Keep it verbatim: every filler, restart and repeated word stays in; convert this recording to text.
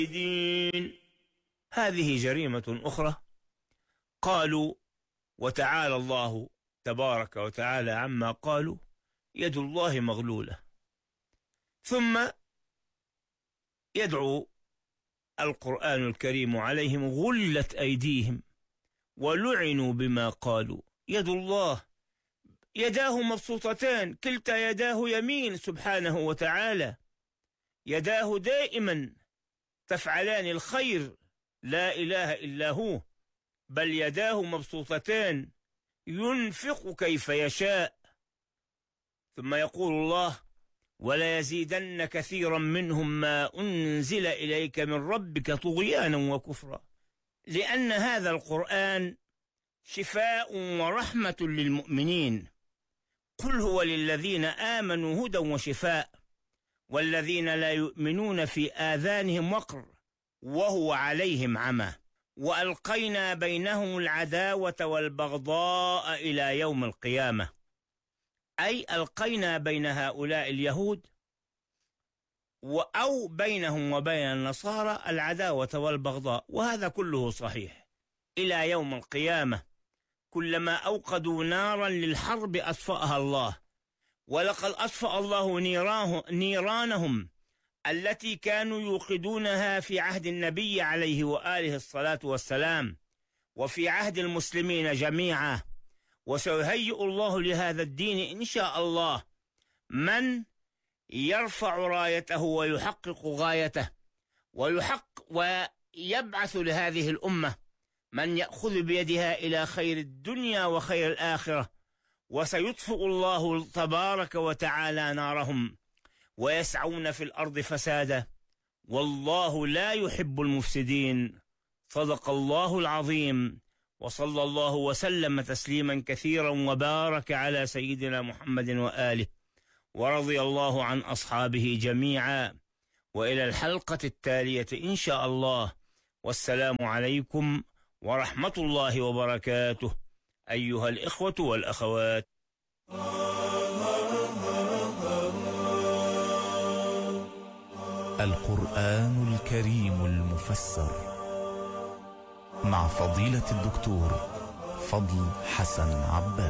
هذه جريمة أخرى. قالوا وتعالى الله تبارك وتعالى عما قالوا يد الله مغلولة، ثم يدعو القرآن الكريم عليهم غلت أيديهم ولعنوا بما قالوا. يد الله يداه مبسوطتان، كلتا يداه يمين سبحانه وتعالى، يداه دائما تفعلان الخير، لا إله إلا هو، بل يداه مبسوطتان ينفق كيف يشاء. ثم يقول الله ولا يزيدن كثيرا منهم ما أنزل إليك من ربك طغيانا وكفرا، لأن هذا القرآن شفاء ورحمة للمؤمنين. قل هو للذين آمنوا هدى وشفاء، والذين لا يؤمنون في آذانهم وقر وهو عليهم عمى، وألقينا بينهم العداوة والبغضاء إلى يوم القيامة، أي ألقينا بين هؤلاء اليهود أو بينهم وبين النصارى العداوة والبغضاء، وهذا كله صحيح إلى يوم القيامة. كلما أوقدوا نارا للحرب أطفأها الله، ولقد أطفأ الله نيراه نيرانهم التي كانوا يوقدونها في عهد النبي عليه وآله الصلاة والسلام، وفي عهد المسلمين جميعا. وسيهيئ الله لهذا الدين إن شاء الله من يرفع رايته ويحقق غايته، ويحق ويبعث لهذه الأمة من يأخذ بيدها إلى خير الدنيا وخير الآخرة. وسيطفئ الله تبارك وتعالى نارهم ويسعون في الأرض فسادا، والله لا يحب المفسدين. صدق الله العظيم، وصلى الله وسلم تسليما كثيرا وبارك على سيدنا محمد وآله، ورضي الله عن أصحابه جميعا. وإلى الحلقة التالية إن شاء الله، والسلام عليكم ورحمة الله وبركاته أيها الإخوة والأخوات. القرآن الكريم المفسر مع فضيلة الدكتور فضل حسن عباس.